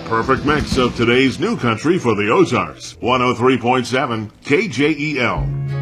perfect mix of today's new country for the Ozarks. 103.7 KJEL.